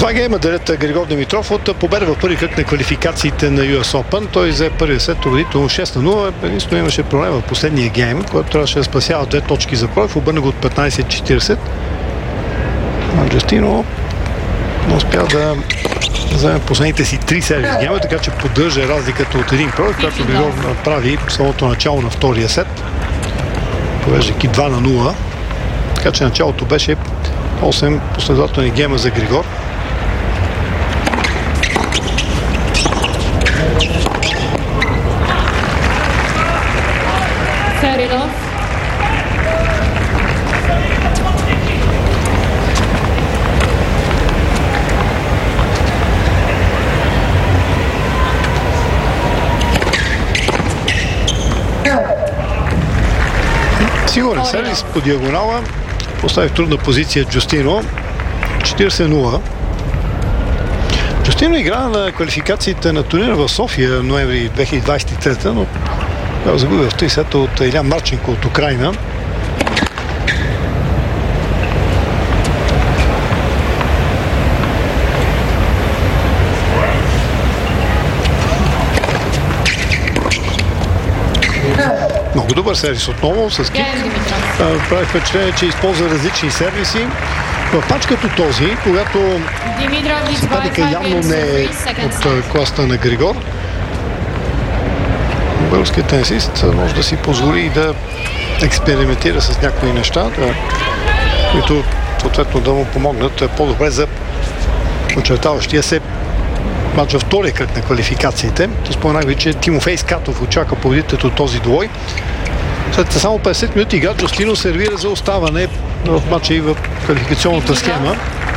Два гейма делят Григор Димитров от победа в първи кръг на квалификациите на US Open. Той взе първия сет убедително 6-0. Единствено имаше проблем в последния гейм, който трябваше да спасява 2 точки за Проев. Обърна го от 15-40. Джастино успя да вземе последните си 3 сервис гейма, така че поддържа разликата от един Проев, която Григор направи в самото начало на втория сет, повеждайки 2-0. Така че началото беше 8 последователни гейма за Григор. Сигурен сервис по диагонала. Постави в трудна позиция Джустино. 40-0. Джустино игра на квалификациите на турнира в София ноември 2023, но загуби в 3 сета от Илян Марченко от Украйна. Много добър сервис отново с кик. Прави впечатление, че използва различни сервиси. В матч като този, когато съперника явно не е от класата на Григор, българският тенисист може да си позволи и да експериментира с някои неща, които съответно да му помогнат по-добре за очертаващия се матч във втория кръг на квалификациите. Споменах ви, че Тимофей Скатов очаква победителят от този двой. След само 50 минути игра Джустино сервира за оставане в матча и в квалификационната схема.